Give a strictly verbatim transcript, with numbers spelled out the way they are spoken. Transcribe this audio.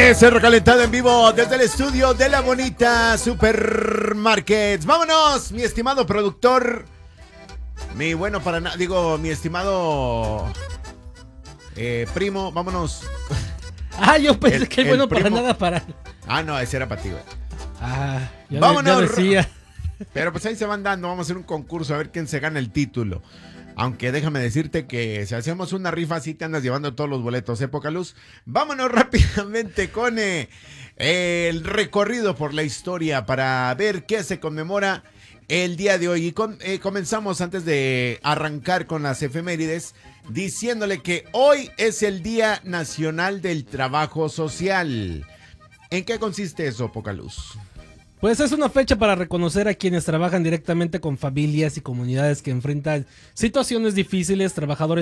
Es el recalentado en vivo desde el estudio de la bonita Supermarkets. Vámonos, mi estimado productor. Mi bueno para nada, digo, mi estimado eh, primo, vámonos. Ah, yo pensé el, que el bueno primo. para nada para. Ah, no, ese era para ti, güey. Ah, ya vámonos. Ya decía. Pero pues ahí se van dando, vamos a hacer un concurso a ver quién se gana el título. Aunque déjame decirte que si hacemos una rifa así te andas llevando todos los boletos, ¿eh, Poca Luz? Vámonos rápidamente con eh, el recorrido por la historia para ver qué se conmemora el día de hoy. Y con, eh, comenzamos antes de arrancar con las efemérides diciéndole que hoy es el Día Nacional del Trabajo Social. ¿En qué consiste eso, Poca Luz? Pues es una fecha para reconocer a quienes trabajan directamente con familias y comunidades que enfrentan situaciones difíciles, trabajadores